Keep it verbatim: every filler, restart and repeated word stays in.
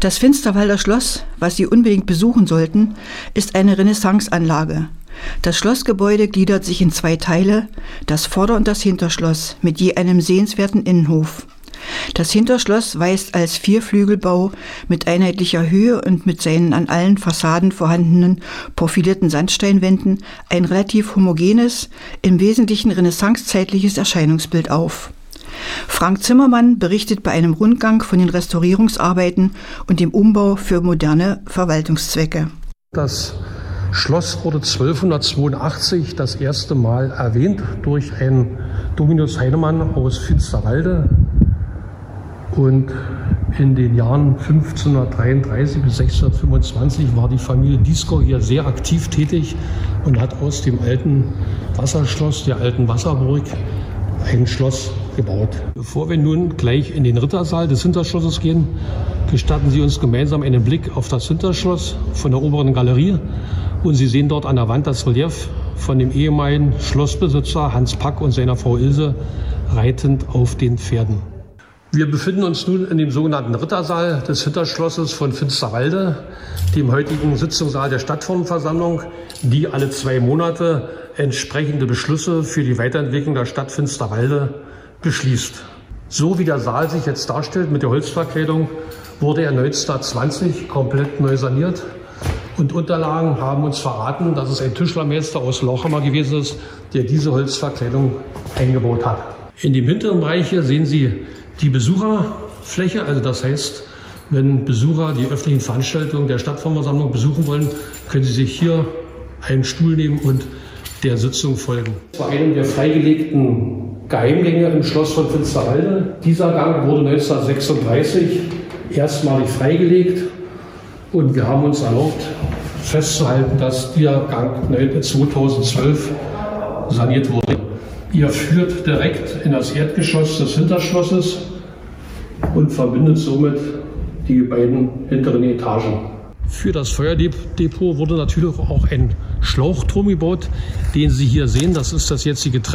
Das Finsterwalder Schloss, was Sie unbedingt besuchen sollten, ist eine Renaissanceanlage. Das Schlossgebäude gliedert sich in zwei Teile, das Vorder- und das Hinterschloss, mit je einem sehenswerten Innenhof. Das Hinterschloss weist als Vierflügelbau mit einheitlicher Höhe und mit seinen an allen Fassaden vorhandenen profilierten Sandsteinwänden ein relativ homogenes, im Wesentlichen renaissancezeitliches Erscheinungsbild auf. Frank Zimmermann berichtet bei einem Rundgang von den Restaurierungsarbeiten und dem Umbau für moderne Verwaltungszwecke. Das Schloss wurde zwölfhundertzweiundachtzig das erste Mal erwähnt durch einen Dominus Heinemann aus Finsterwalde. Und in den Jahren fünfzehnhundertdreiunddreißig bis sechzehnhundertfünfundzwanzig war die Familie Dieskau hier sehr aktiv tätig und hat aus dem alten Wasserschloss, der alten Wasserburg, ein Schloss gebaut. Bevor wir nun gleich in den Rittersaal des Hinterschlosses gehen, gestatten Sie uns gemeinsam einen Blick auf das Hinterschloss von der oberen Galerie. Und Sie sehen dort an der Wand das Relief von dem ehemaligen Schlossbesitzer Hans Pack und seiner Frau Ilse reitend auf den Pferden. Wir befinden uns nun in dem sogenannten Rittersaal des Hinterschlosses von Finsterwalde, dem heutigen Sitzungssaal der Stadtverordnetenversammlung, die alle zwei Monate entsprechende Beschlüsse für die Weiterentwicklung der Stadt Finsterwalde beschließt. So wie der Saal sich jetzt darstellt mit der Holzverkleidung, wurde er neunzehnhundertzwanzig komplett neu saniert. Und Unterlagen haben uns verraten, dass es ein Tischlermeister aus Lauchhammer gewesen ist, der diese Holzverkleidung eingebaut hat. In dem hinteren Bereich hier sehen Sie die Besucherfläche, also das heißt, wenn Besucher die öffentlichen Veranstaltungen der Stadtverordnetenversammlung besuchen wollen, können sie sich hier einen Stuhl nehmen und der Sitzung folgen. Bei einem der freigelegten Geheimgänge im Schloss von Finsterwalde. Dieser Gang wurde neunzehnhundertsechsunddreißig erstmalig freigelegt und wir haben uns erlaubt festzuhalten, dass dieser Gang zweitausendzwölf saniert wurde. Ihr führt direkt in das Erdgeschoss des Hinterschlosses und verbindet somit die beiden hinteren Etagen. Für das Feuerdepot wurde natürlich auch ein Schlauchturm gebaut, den Sie hier sehen. Das ist das jetzige